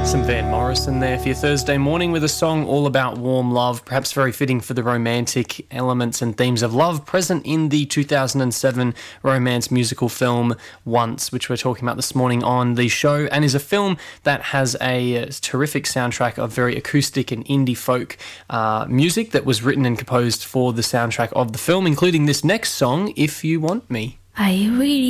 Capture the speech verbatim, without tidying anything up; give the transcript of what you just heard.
Some Van Morrison there for your Thursday morning with a song all about warm love, perhaps very fitting for the romantic elements and themes of love present in the two thousand seven romance musical film Once, which we're talking about this morning on the show, and is a film that has a terrific soundtrack of very acoustic and indie folk uh, music that was written and composed for the soundtrack of the film, including this next song, If You Want Me. Are you really